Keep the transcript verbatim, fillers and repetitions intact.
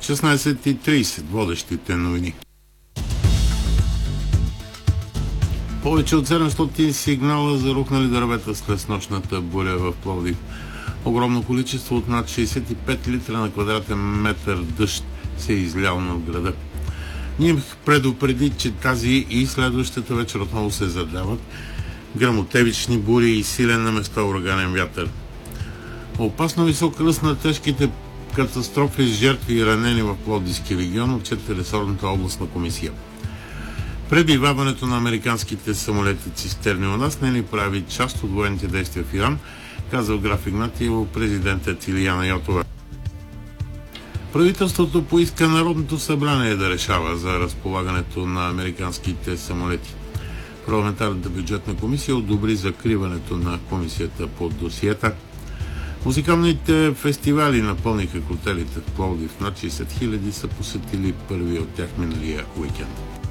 шестнайсет и трийсет водещите новини. Повече от седемстотин сигнала за рухнали дървета след нощната буря в Пловдив. Огромно количество от над шейсет и пет литра на квадратен метър дъжд се е излял над града. Ние предупреди, че тази и следващата вечер отново се задават гръмотевични бури и силен на место ураганен вятър. Опасно висок ръст на тежките катастрофи с жертви и ранени в Пловдивски регион отчете ресорната областна комисия. Пребиваването на американските самолети цистерни у нас не ни прави част от военните действия в Иран, казал граф Игнатиево президентът Илияна Йотова. Правителството поиска Народното събрание да решава за разполагането на американските самолети. Парламентарната бюджетна комисия одобри закриването на комисията по досиета. Музикалните фестивали напълниха хотелите в Пловдив. Над шейсет хиляди са посетили първи от тях миналия уикенд.